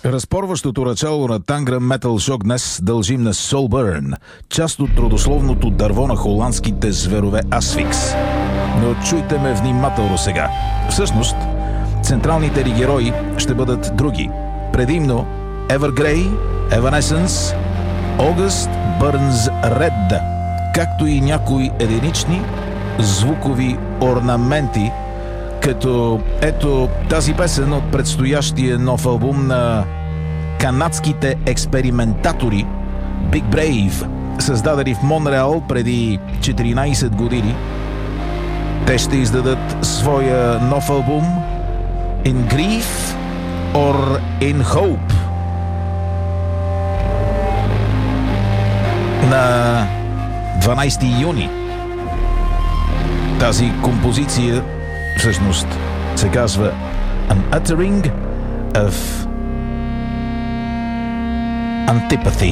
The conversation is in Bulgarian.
Разпорващото начало на Tangram Metal Shock днес дължим на Soulburn, част от родословното дърво на холандските зверове Asphyx. Но чуйте ме внимателно сега. Всъщност, централните ни герои ще бъдат други. Предимно Evergrey, Evanescence, August Burns Red, както и някои единични звукови орнаменти, като ето тази песен от предстоящия нов албум на канадските експериментатори Big Brave, създадени в Монреал преди 14 години. Те ще издадат своя нов албум In Grief or In Hope на 12 юни. Тази композиция всъщност се казва An Uttering of Antipathy.